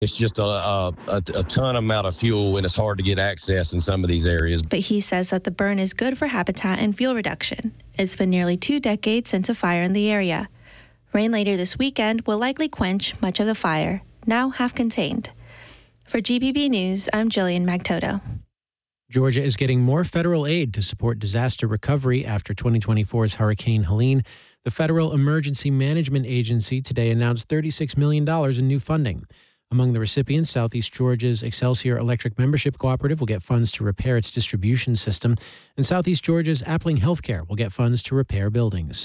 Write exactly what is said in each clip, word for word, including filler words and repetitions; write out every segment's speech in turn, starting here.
It's just a, a, a, a ton amount of fuel, and it's hard to get access in some of these areas. But he says that the burn is good for habitat and fuel reduction. It's been nearly two decades since a fire in the area. Rain later this weekend will likely quench much of the fire, now half contained. For G P B News, I'm Jillian Magtoto. Georgia is getting more federal aid to support disaster recovery after twenty twenty-four's Hurricane Helene. The Federal Emergency Management Agency today announced thirty-six million dollars in new funding. Among the recipients, Southeast Georgia's Excelsior Electric Membership Cooperative will get funds to repair its distribution system, and Southeast Georgia's Appling Healthcare will get funds to repair buildings.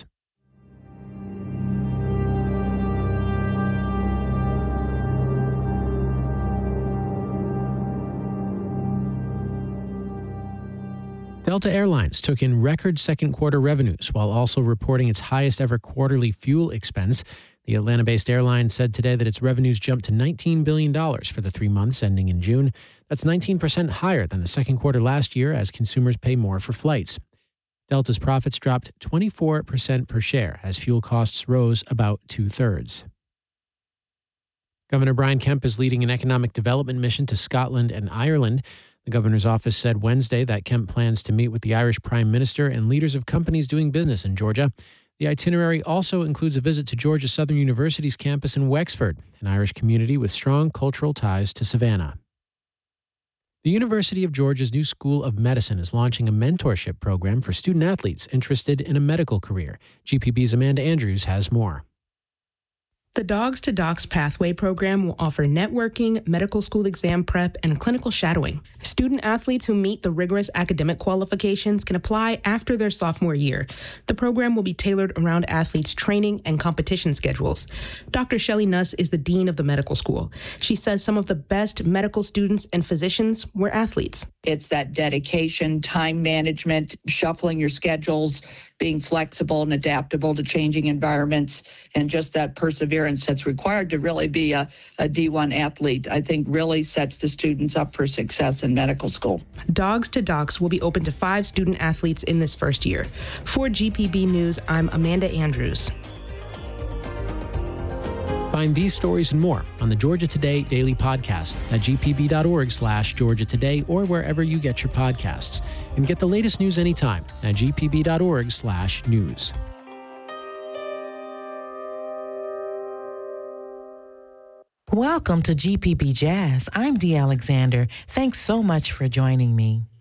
Delta Airlines took in record second quarter revenues while also reporting its highest ever quarterly fuel expense. The Atlanta-based airline said today that its revenues jumped to nineteen billion dollars for the three months ending in June. That's nineteen percent higher than the second quarter last year as consumers pay more for flights. Delta's profits dropped twenty-four percent per share as fuel costs rose about two-thirds. Governor Brian Kemp is leading an economic development mission to Scotland and Ireland. The governor's office said Wednesday that Kemp plans to meet with the Irish Prime Minister and leaders of companies doing business in Georgia. The itinerary also includes a visit to Georgia Southern University's campus in Wexford, an Irish community with strong cultural ties to Savannah. The University of Georgia's new School of Medicine is launching a mentorship program for student athletes interested in a medical career. G P B's Amanda Andrews has more. The Dogs to Docs Pathway program will offer networking, medical school exam prep, and clinical shadowing. Student athletes who meet the rigorous academic qualifications can apply after their sophomore year. The program will be tailored around athletes' training and competition schedules. Doctor Shelley Nuss is the dean of the medical school. She says some of the best medical students and physicians were athletes. It's that dedication, time management, shuffling your schedules, being flexible and adaptable to changing environments, and just that perseverance that's required to really be a, a D one athlete, I think really sets the students up for success in medical school. Dogs to Docs will be open to five student athletes in this first year. For G P B News, I'm Amanda Andrews. Find these stories and more on the Georgia Today Daily Podcast at gpb.org slash Georgia Today or wherever you get your podcasts. And get the latest news anytime at gpb.org slash news. Welcome to G P B Jazz. I'm Dee Alexander. Thanks so much for joining me.